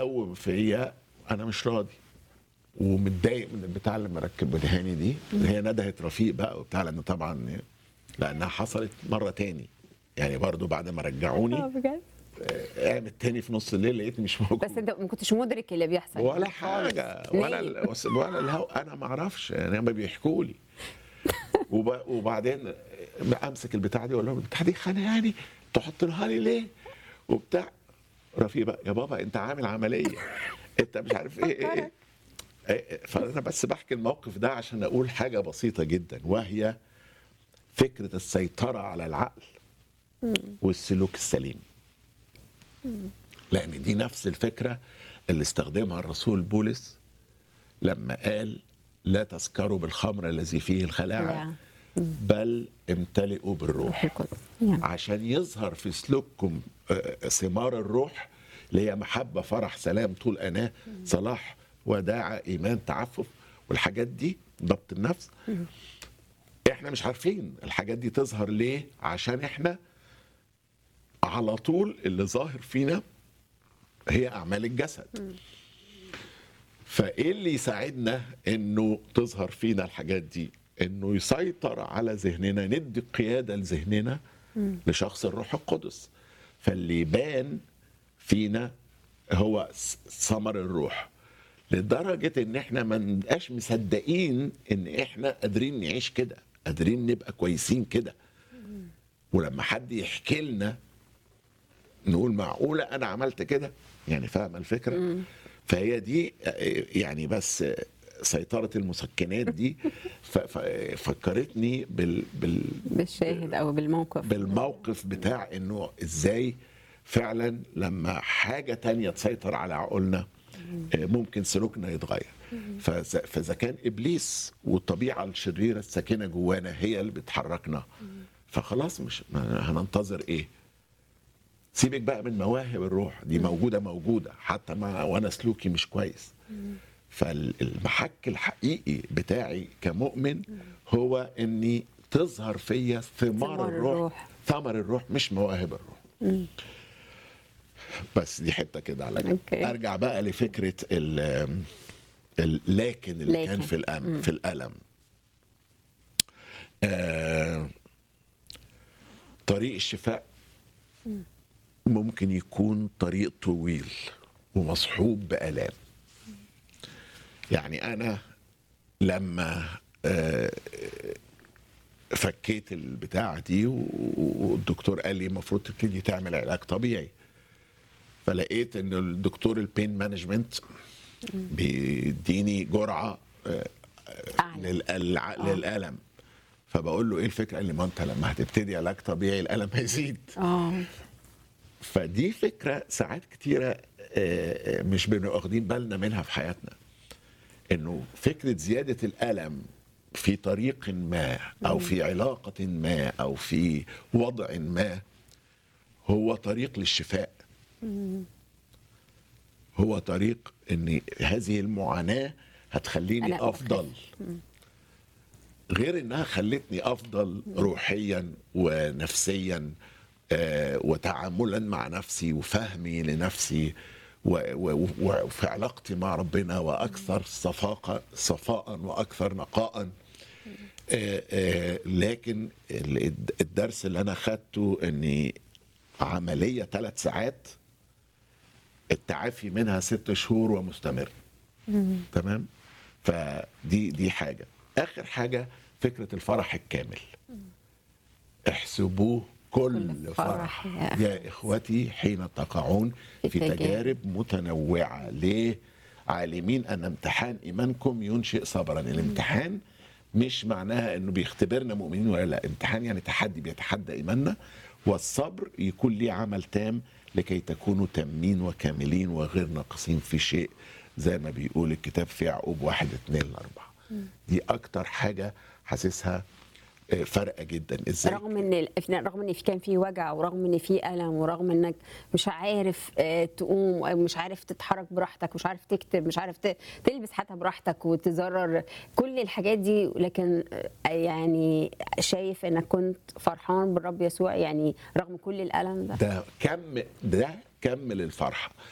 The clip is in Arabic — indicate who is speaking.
Speaker 1: قوم فيا انا مش راضي ومتضايق من البتاع اللي مركب ودهاني دي. هي ندهت رفيق بقى وبتاع، لان طبعا لانها حصلت مره تاني يعني برضو بعد ما رجعوني.
Speaker 2: بجد.
Speaker 1: قامت تاني في نص الليل لقيتني مش موجود.
Speaker 2: بس انت ما كنتش مدرك اللي بيحصل
Speaker 1: ولا
Speaker 2: خالص.
Speaker 1: حاجه
Speaker 2: نايم.
Speaker 1: ولا الهو، انا ما اعرفش يعني، هم بيحكوا لي. وبعدين امسك البتاع دي واقول لهم البتاع دي خانقاني، تحط لها لي ليه وبتاع. رفيق بقى، يا بابا انت عامل عمليه، انت مش عارف ايه. فانا بس بحكي الموقف ده عشان اقول حاجه بسيطه جدا، وهي فكره السيطره على العقل والسلوك السليم. لان دي نفس الفكره اللي استخدمها الرسول بولس لما قال لا تسكروا بالخمر الذي فيه الخلاعه بل امتلئوا بالروح،
Speaker 2: القدس يعني.
Speaker 1: عشان يظهر في سلوككم ثمار الروح اللي هي محبه فرح سلام طول اناه صلاح وداعة ايمان تعفف والحاجات دي ضبط النفس. احنا مش عارفين الحاجات دي تظهر ليه، عشان احنا على طول اللي ظاهر فينا هي اعمال الجسد. فايه اللي يساعدنا انه تظهر فينا الحاجات دي؟ انه يسيطر على ذهننا، ندي قياده لذهننا لشخص الروح القدس. فاللي يبان فينا هو ثمر الروح، لدرجه ان احنا ما نبقاش مصدقين ان احنا قادرين نعيش كده، قادرين نبقى كويسين كده. ولما حد يحكي لنا نقول معقوله انا عملت كده؟ يعني فاهم الفكره؟ فهي دي يعني بس سيطرة المسكنات دي فكرتني
Speaker 2: بالشاهد او
Speaker 1: بالموقف بتاع انه ازاي فعلا لما حاجة تانية تسيطر على عقولنا ممكن سلوكنا يتغير. فاذا كان ابليس والطبيعة الشريرة الساكنة جوانا هي اللي بتحركنا، فخلاص مش هننتظر ايه؟ سيبك بقى من مواهب الروح دي، موجودة حتى وانا سلوكي مش كويس. فالمحك الحقيقي بتاعي كمؤمن هو اني تظهر فيا ثمار الروح، ثمر الروح مش مواهب الروح. بس دي حته كده على ارجع بقى لفكره لكن اللي كان في الالم. طريق الشفاء ممكن يكون طريق طويل ومصحوب بآلام. يعني أنا لما فكيت البتاعة دي والدكتور قال لي المفروض تبتدي تعمل علاج طبيعي، فلقيت ان الدكتور البين مانجمنت بيديني جرعة للألم. فبقول له ايه الفكرة؟ قال لي ما انت لما هتبتدي علاج طبيعي الألم هيزيد. فدي فكرة ساعات كتيرة مش بنبقى واخدين بالنا منها في حياتنا، انه فكرة زيادة الألم في طريق ما او في علاقة ما او في وضع ما هو طريق للشفاء. هو طريق ان هذه المعاناة هتخليني افضل، غير انها خلتني افضل روحيا ونفسيا وتعاملا مع نفسي وفهمي لنفسي وفي علاقتي مع ربنا واكثر صفاء واكثر نقاء. لكن الدرس اللي انا خدته اني عملية 3 ساعات التعافي منها 6 شهور ومستمر. تمام. فدي حاجة. اخر حاجة فكرة الفرح الكامل. احسبوه كل فرح يا إخوتي حين تقعون في تجارب متنوعة. ليه؟ عالمين أن امتحان إيمانكم ينشئ صبرا. الامتحان مش معناها أنه بيختبرنا مؤمنين ولا لا، امتحان يعني تحدي بيتحدى إيماننا، والصبر يكون ليه عمل تام لكي تكونوا تامين وكاملين وغير ناقصين في شيء، زي ما بيقول الكتاب في يعقوب 1:2-4. دي أكتر حاجة حاسسها فرقه جدا. ازاي
Speaker 2: رغم ان كان في وجع، ورغم ان في الم، ورغم انك مش عارف تقوم، مش عارف تتحرك براحتك، مش عارف تكتب، مش عارف تلبس حتى براحتك وتزرر كل الحاجات دي، لكن يعني شايف انك كنت فرحان بالرب يسوع يعني رغم كل الالم ده.
Speaker 1: ده كمل الفرحه.